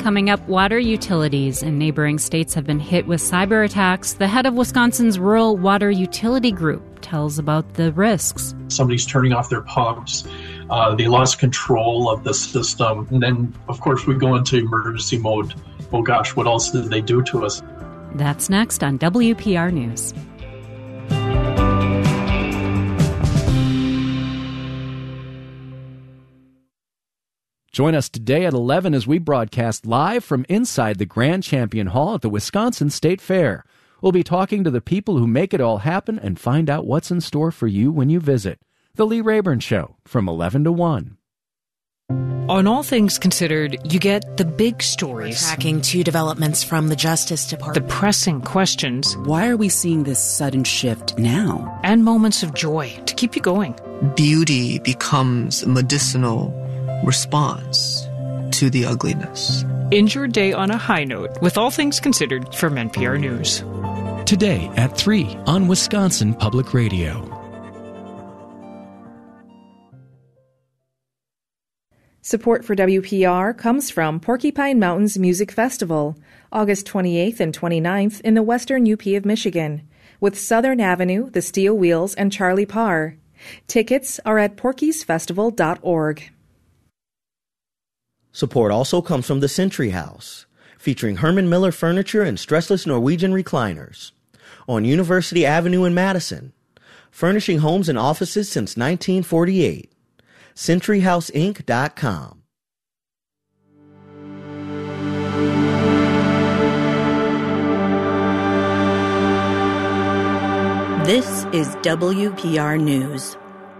Coming up, water utilities in neighboring states have been hit with cyber attacks. The head of Wisconsin's Rural Water Utility Group tells about the risks. Somebody's turning off their pumps. They lost control of the system. And then, of course, we go into emergency mode. Oh, gosh, what else did they do to us? That's next on WPR News. Join us today at 11 as we broadcast live from inside the Grand Champion Hall at the Wisconsin State Fair. We'll be talking to the people who make it all happen and find out what's in store for you when you visit. The Lee Rayburn Show from 11 to 1. On All Things Considered, you get the big stories. We're tracking 2 developments from the Justice Department. The pressing questions. Why are we seeing this sudden shift now? And moments of joy to keep you going. Beauty becomes a medicinal response to the ugliness. End your day on a high note with All Things Considered from NPR News. Today at 3 on Wisconsin Public Radio. Support for WPR comes from Porcupine Mountains Music Festival, August 28th and 29th in the western UP of Michigan, with Southern Avenue, the Steel Wheels, and Charlie Parr. Tickets are at porkiesfestival.org. Support also comes from the Century House, featuring Herman Miller furniture and stressless Norwegian recliners, on University Avenue in Madison, furnishing homes and offices since 1948. CenturyHouseInc.com. This is WPR News.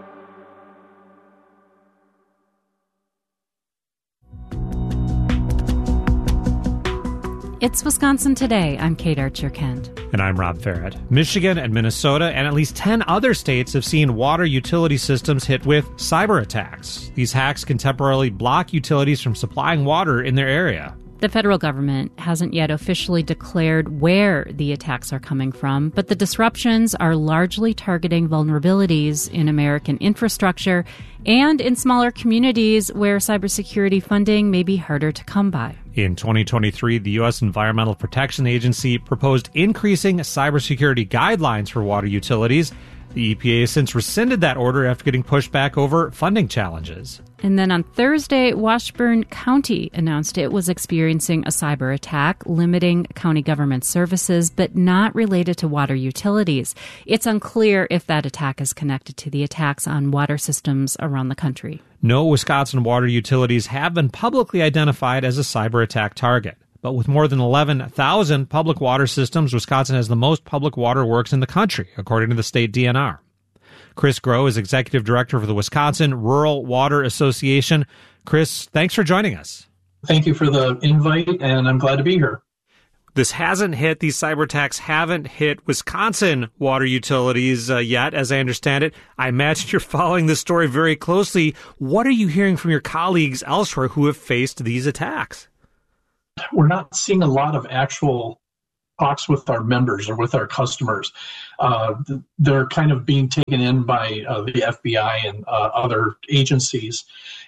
It's Wisconsin Today. I'm Kate Archer-Kent. And I'm Rob Farrett. Michigan and Minnesota and at least 10 other states have seen water utility systems hit with cyber attacks. These hacks can temporarily block utilities from supplying water in their area. The federal government hasn't yet officially declared where the attacks are coming from, but the disruptions are largely targeting vulnerabilities in American infrastructure and in smaller communities where cybersecurity funding may be harder to come by. In 2023, the U.S. Environmental Protection Agency proposed increasing cybersecurity guidelines for water utilities. The EPA has since rescinded that order after getting pushback over funding challenges. And then on Thursday, Washburn County announced it was experiencing a cyber attack, limiting county government services, but not related to water utilities. It's unclear if that attack is connected to the attacks on water systems around the country. No Wisconsin water utilities have been publicly identified as a cyber attack target. But with more than 11,000 public water systems, Wisconsin has the most public water works in the country, according to the state DNR. Chris Groh is executive director for the Wisconsin Rural Water Association. Chris, thanks for joining us. Thank you for the invite, and I'm glad to be here. These cyber attacks haven't hit Wisconsin water utilities yet, as I understand it. I imagine you're following this story very closely. What are you hearing from your colleagues elsewhere who have faced these attacks? We're not seeing a lot of actual talks with our members or with our customers. They're kind of being taken in by the FBI and other agencies.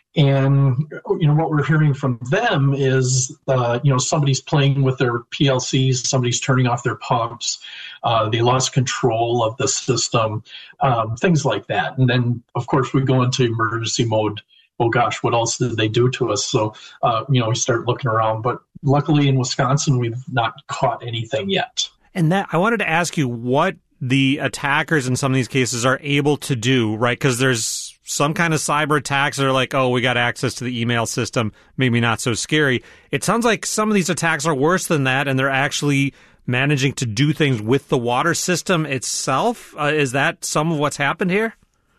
And, what we're hearing from them is, somebody's playing with their PLCs, somebody's turning off their pumps, they lost control of the system, things like that. And then, of course, we go into emergency mode. Oh, gosh, what else did they do to us? So, we start looking around. But luckily in Wisconsin, we've not caught anything yet. And I wanted to ask you what the attackers in some of these cases are able to do, right? Because there's some kind of cyber attacks that are like, oh, we got access to the email system, maybe not so scary. It sounds like some of these attacks are worse than that, and they're actually managing to do things with the water system itself. Is that some of what's happened here?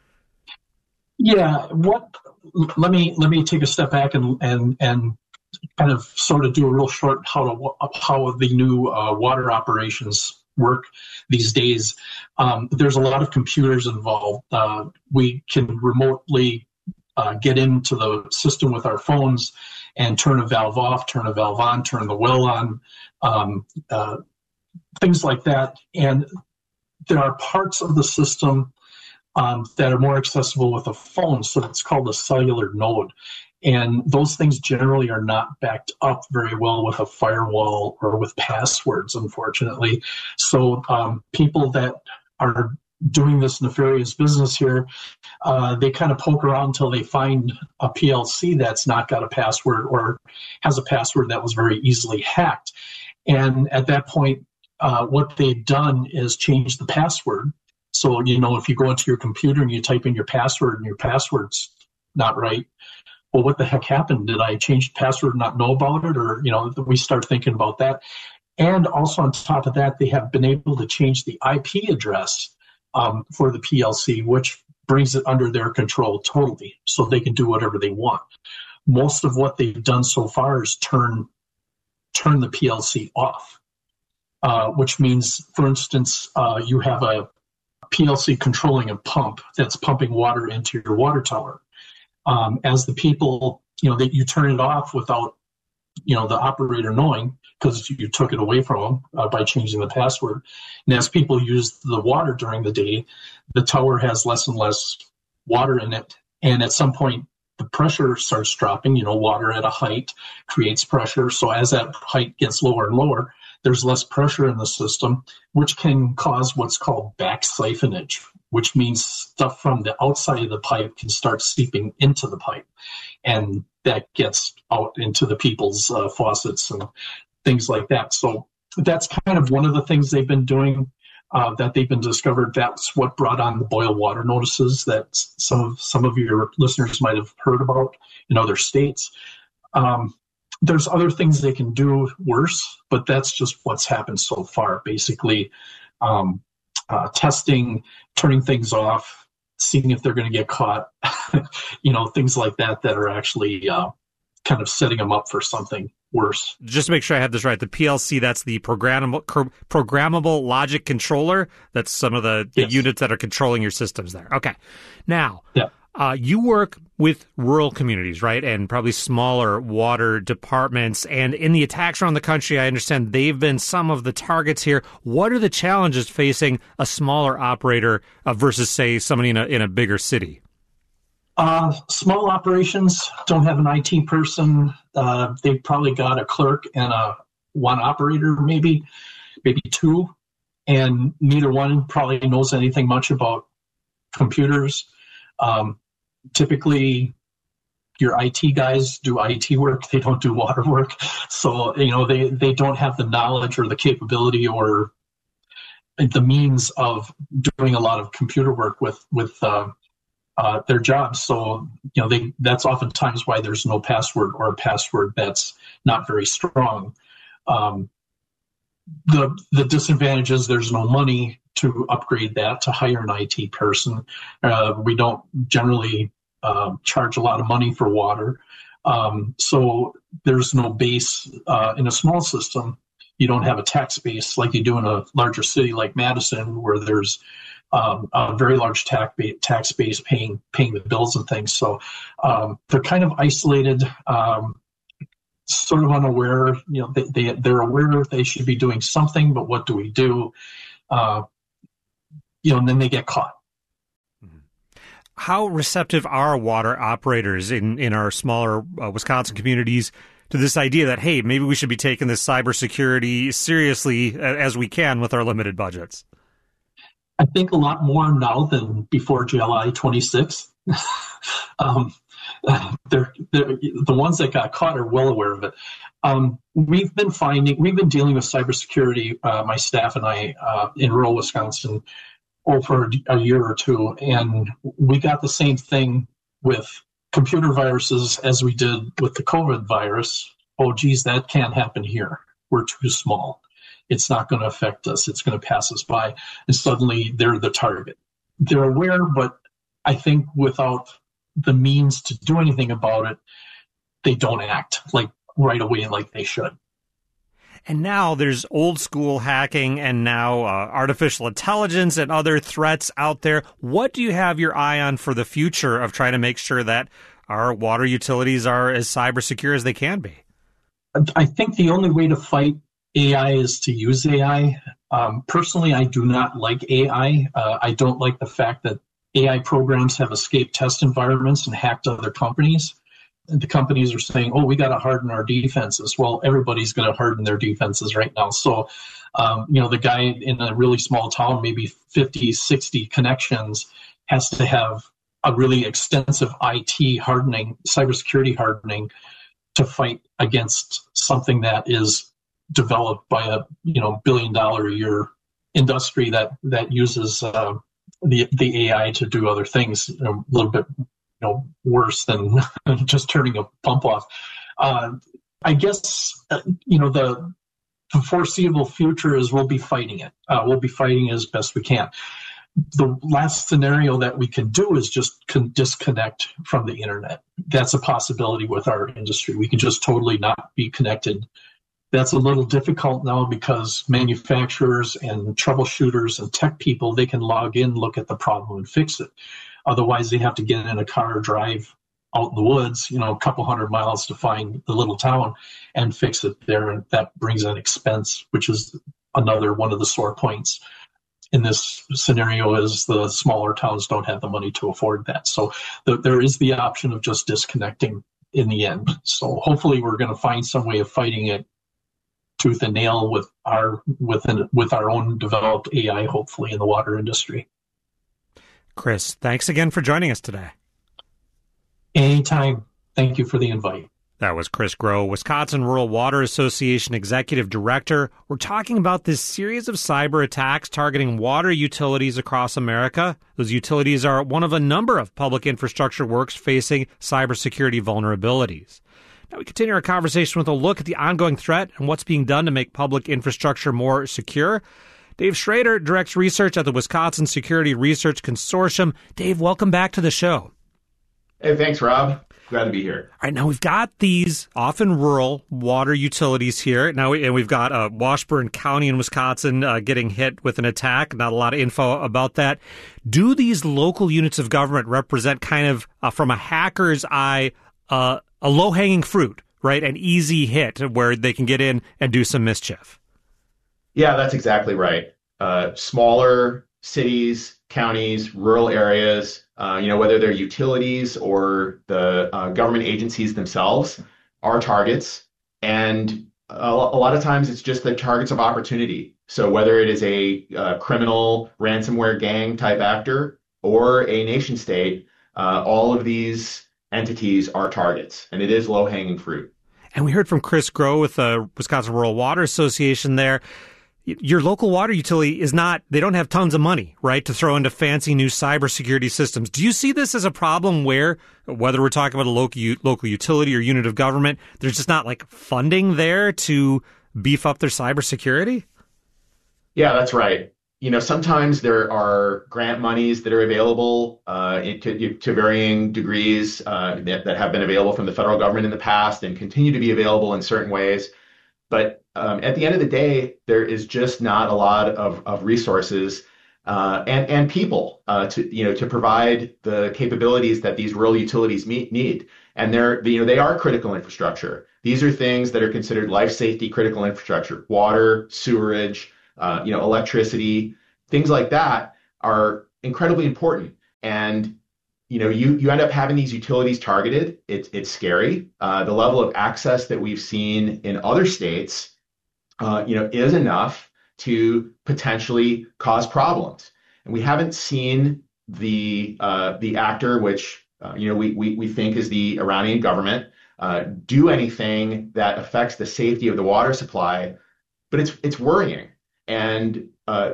Yeah. Let me take a step back and kind of sort of do a real short how the new water operations work these days. There's a lot of computers involved. We can remotely get into the system with our phones and turn a valve off, turn a valve on, turn the well on, things like that. And there are parts of the system that are more accessible with a phone, so it's called a cellular node. And those things generally are not backed up very well with a firewall or with passwords, unfortunately. So people that are doing this nefarious business here, they kind of poke around until they find a PLC that's not got a password or has a password that was very easily hacked. And at that point, what they've done is change the password. So, if you go into your computer and you type in your password and your password's not right, well, what the heck happened? Did I change the password and not know about it? Or, we start thinking about that. And also on top of that, they have been able to change the IP address for the PLC, which brings it under their control totally, so they can do whatever they want. Most of what they've done so far is turn the PLC off, which means, for instance, you have a PLC controlling a pump that's pumping water into your water tower. As the people, that you turn it off without, the operator knowing, because you took it away from them by changing the password. And as people use the water during the day, the tower has less and less water in it. And at some point, the pressure starts dropping. Water at a height creates pressure. So as that height gets lower and lower, there's less pressure in the system, which can cause what's called back siphonage, which means stuff from the outside of the pipe can start seeping into the pipe. And that gets out into the people's faucets and things like that. So that's kind of one of the things they've been doing that they've been discovered. That's what brought on the boil water notices that some of your listeners might have heard about in other states. There's other things they can do worse, but that's just what's happened so far. Basically, testing, turning things off, seeing if they're going to get caught, things like that are actually kind of setting them up for something worse. Just to make sure I have this right, the PLC, that's the programmable logic controller. That's some of the units that are controlling your systems there. Okay. Now, you work with rural communities, right? And probably smaller water departments. And in the attacks around the country, I understand they've been some of the targets here. What are the challenges facing a smaller operator versus, say, somebody in a bigger city? Small operations don't have an IT person. They've probably got a clerk and one operator, maybe two, and neither one probably knows anything much about computers. Typically, your IT guys do IT work. They don't do water work. So, they don't have the knowledge or the capability or the means of doing a lot of computer work with their jobs. So, that's oftentimes why there's no password or a password that's not very strong. The disadvantage is there's no money to upgrade that, to hire an IT person. We don't generally charge a lot of money for water. So there's no base in a small system. You don't have a tax base like you do in a larger city like Madison, where there's a very large tax base paying the bills and things. So they're kind of isolated, sort of unaware. They're aware they should be doing something, but what do we do? And then they get caught. How receptive are water operators in our smaller Wisconsin communities to this idea that, hey, maybe we should be taking this cybersecurity seriously as we can with our limited budgets? I think a lot more now than before July 26th. The ones that got caught are well aware of it. We've been dealing with cybersecurity, my staff and I, in rural Wisconsin over a year or two, and we got the same thing with computer viruses as we did with the COVID virus. Oh, geez, that can't happen here. We're too small. It's not going to affect us. It's going to pass us by. And suddenly they're the target. They're aware, but I think without the means to do anything about it, they don't act like right away like they should. And now there's old school hacking and now artificial intelligence and other threats out there. What do you have your eye on for the future of trying to make sure that our water utilities are as cyber secure as they can be? I think the only way to fight AI is to use AI. Personally, I do not like AI. I don't like the fact that AI programs have escaped test environments and hacked other companies. the companies are saying, oh, we got to harden our defenses. Well, everybody's going to harden their defenses right now. So, the guy in a really small town, maybe 50, 60 connections, has to have a really extensive IT hardening, cybersecurity hardening, to fight against something that is developed by a $1 billion a year industry that uses the AI to do other things a little bit worse than just turning a pump off. I guess the foreseeable future is we'll be fighting it. We'll be fighting it as best we can. The last scenario that we can do is just disconnect from the internet. That's a possibility with our industry. We can just totally not be connected. That's a little difficult now because manufacturers and troubleshooters and tech people, they can log in, look at the problem, and fix it. Otherwise, they have to get in a car, drive out in the woods, a couple 100 miles to find the little town and fix it there. And that brings an expense, which is another one of the sore points in this scenario, is the smaller towns don't have the money to afford that. So there is the option of just disconnecting in the end. So hopefully we're going to find some way of fighting it tooth and nail with our own developed AI, hopefully in the water industry. Chris, thanks again for joining us today. Anytime. Thank you for the invite. That was Chris Groh, Wisconsin Rural Water Association Executive Director. We're talking about this series of cyber attacks targeting water utilities across America. Those utilities are one of a number of public infrastructure works facing cybersecurity vulnerabilities. Now we continue our conversation with a look at the ongoing threat and what's being done to make public infrastructure more secure. Dave Schrader directs research at the Wisconsin Security Research Consortium. Dave, welcome back to the show. Hey, thanks, Rob. Glad to be here. All right, now we've got these often rural water utilities here. Now, and we've got Washburn County in Wisconsin getting hit with an attack. Not a lot of info about that. Do these local units of government represent kind of, from a hacker's eye, a low-hanging fruit, right? An easy hit where they can get in and do some mischief? Yeah, that's exactly right. Smaller cities, counties, rural areas, whether they're utilities or the government agencies themselves are targets. And a lot of times it's just the targets of opportunity. So whether it is a criminal ransomware gang type actor or a nation state, all of these entities are targets, and it is low-hanging fruit. And we heard from Chris Groh with the Wisconsin Rural Water Association there. Your local water utility they don't have tons of money, right, to throw into fancy new cybersecurity systems. Do you see this as a problem where, whether we're talking about a local utility or unit of government, there's just not like funding there to beef up their cybersecurity? Yeah, that's right. Sometimes there are grant monies that are available to varying degrees that have been available from the federal government in the past and continue to be available in certain ways. But at the end of the day, there is just not a lot of resources and people to provide the capabilities that these rural utilities need. And they are critical infrastructure. These are things that are considered life safety critical infrastructure: water, sewerage, electricity, things like that are incredibly important. And you end up having these utilities targeted. It's scary. The level of access that we've seen in other states, is enough to potentially cause problems. And we haven't seen the actor, which we think is the Iranian government, do anything that affects the safety of the water supply. But it's worrying, and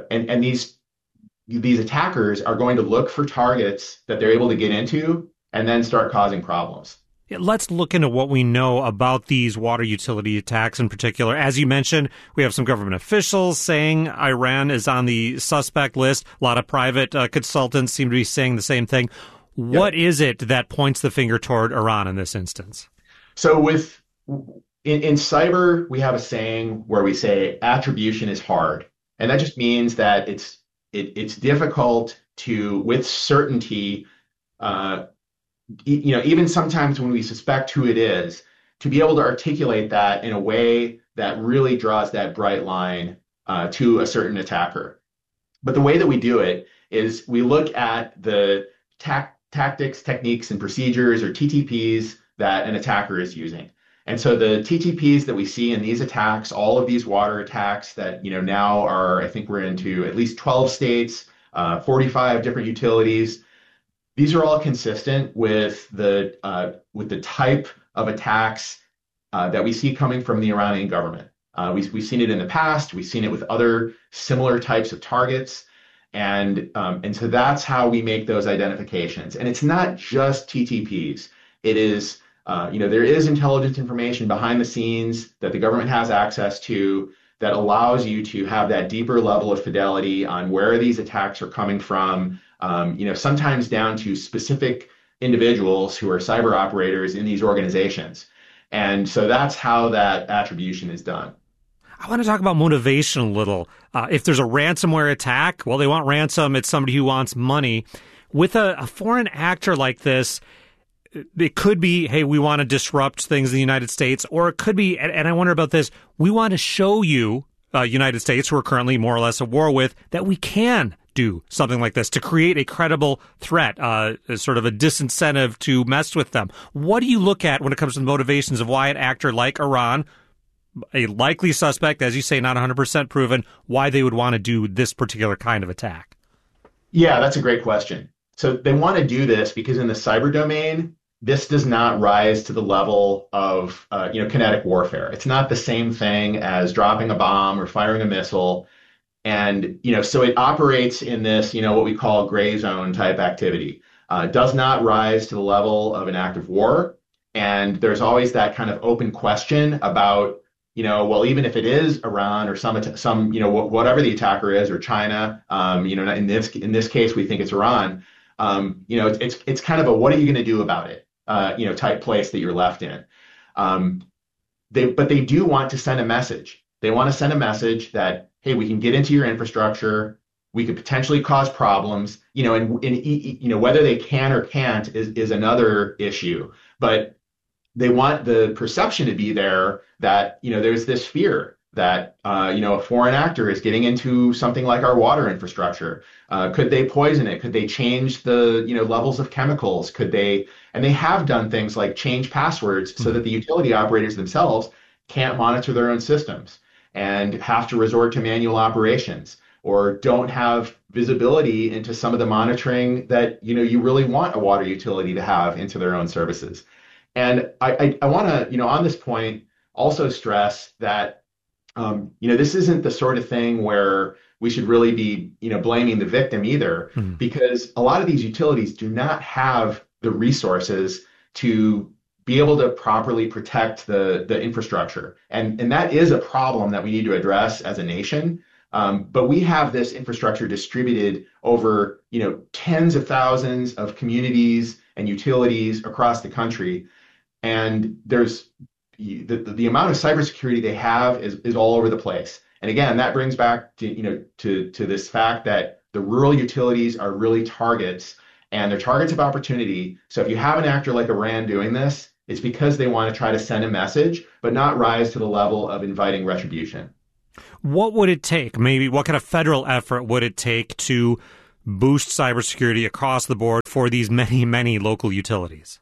these attackers are going to look for targets that they're able to get into and then start causing problems. Yeah, let's look into what we know about these water utility attacks in particular. As you mentioned, we have some government officials saying Iran is on the suspect list. A lot of private consultants seem to be saying the same thing. Yep. What is it that points the finger toward Iran in this instance? So in cyber, we have a saying where we say attribution is hard. And that just means that it's difficult to, with certainty, even sometimes when we suspect who it is, to be able to articulate that in a way that really draws that bright line to a certain attacker. But the way that we do it is we look at the tactics, techniques, and procedures, or TTPs, that an attacker is using. And so the TTPs that we see in these attacks, all of these water attacks that now are, I think we're into at least 12 states, 45 different utilities. These are all consistent with the type of attacks that we see coming from the Iranian government. We've seen it in the past. We've seen it with other similar types of targets. And so that's how we make those identifications. And it's not just TTPs. It is, there is intelligence information behind the scenes that the government has access to that allows you to have that deeper level of fidelity on where these attacks are coming from, sometimes down to specific individuals who are cyber operators in these organizations. And so that's how that attribution is done. I want to talk about motivation a little. If there's a ransomware attack, well, they want ransom. It's somebody who wants money. With a foreign actor like this, it could be, hey, we want to disrupt things in the United States, or it could be, and I wonder about this, we want to show you, United States, who are currently more or less at war with, that we can do something like this to create a credible threat, sort of a disincentive to mess with them. What do you look at when it comes to the motivations of why an actor like Iran, a likely suspect, as you say, not 100% proven, why they would want to do this particular kind of attack? Yeah, that's a great question. So they want to do this because in the cyber domain, this does not rise to the level of kinetic warfare. It's not the same thing as dropping a bomb or firing a missile. And so it operates in this what we call gray zone type activity. Does not rise to the level of an act of war. And there's always that kind of open question about well, even if it is Iran or some whatever the attacker is, or China, in this case we think it's Iran. It's kind of a what are you going to do about it, type place that you're left in. But they do want to send a message. They want to send a message that, hey, we can get into your infrastructure. We could potentially cause problems. And whether they can or can't is another issue. But they want the perception to be there that, there's this fear that, a foreign actor is getting into something like our water infrastructure. Could they poison it? Could they change the, levels of chemicals? And they have done things like change passwords so that the utility operators themselves can't monitor their own systems and have to resort to manual operations, or don't have visibility into some of the monitoring that, you really want a water utility to have into their own services. And I want to, on this point, also stress that, this isn't the sort of thing where we should really be, blaming the victim either, because a lot of these utilities do not have the resources to be able to properly protect the infrastructure. And that is a problem that we need to address as a nation. But we have this infrastructure distributed over, tens of thousands of communities and utilities across the country. And there's the amount of cybersecurity they have is all over the place. And again, that brings back to, to this fact that the rural utilities are really targets, and they're targets of opportunity. So if you have an actor like Iran doing this, it's because they want to try to send a message, but not rise to the level of inviting retribution. What would it take? Maybe what kind of federal effort would it take to boost cybersecurity across the board for these many, many local utilities?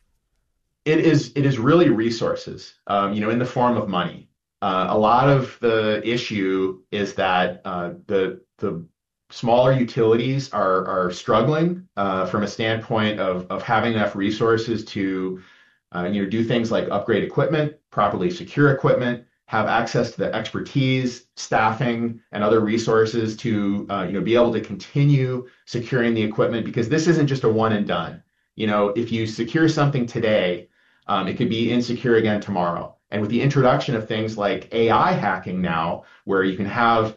It is really resources, in the form of money. A lot of the issue is that the smaller utilities are struggling from a standpoint of having enough resources to do things like upgrade equipment, properly secure equipment, have access to the expertise, staffing, and other resources to be able to continue securing the equipment, because this isn't just a one and done. If you secure something today, it could be insecure again tomorrow. And with the introduction of things like AI hacking now, where you can have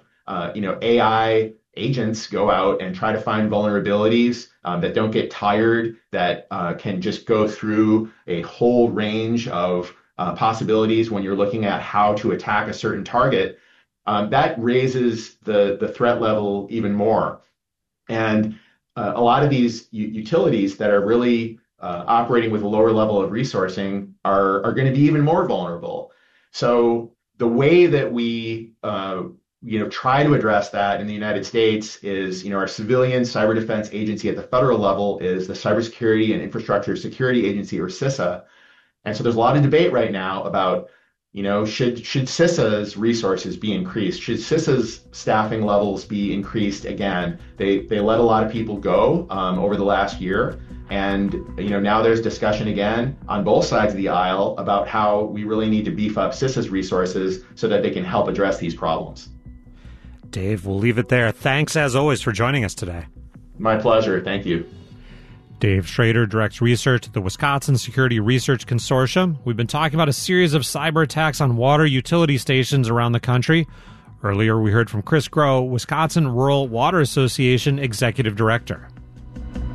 AI agents go out and try to find vulnerabilities that don't get tired, that can just go through a whole range of possibilities when you're looking at how to attack a certain target, that raises the threat level even more. And a lot of these utilities that are really operating with a lower level of resourcing are going to be even more vulnerable. So the way that we try to address that in the United States is, our Civilian Cyber Defense Agency at the federal level is the Cybersecurity and Infrastructure Security Agency, or CISA. And so there's a lot of debate right now about, should CISA's resources be increased? Should CISA's staffing levels be increased again? They let a lot of people go over the last year. And, now there's discussion again on both sides of the aisle about how we really need to beef up CISA's resources so that they can help address these problems. Dave, we'll leave it there. Thanks, as always, for joining us today. My pleasure. Thank you. Dave Schrader directs research at the Wisconsin Security Research Consortium. We've been talking about a series of cyber attacks on water utility stations around the country. Earlier, we heard from Chris Groh, Wisconsin Rural Water Association Executive Director.